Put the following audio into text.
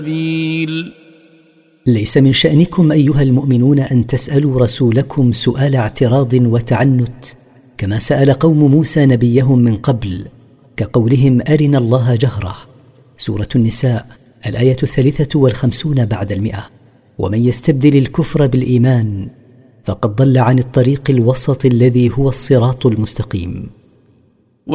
ليس من شأنكم أيها المؤمنون أن تسألوا رسولكم سؤال اعتراض وتعنت كما سأل قوم موسى نبيهم من قبل، كقولهم أرنا الله جهرة. سورة النساء الآية 53 بعد 100. ومن يستبدل الكفر بالإيمان فقد ضل عن الطريق الوسط الذي هو الصراط المستقيم.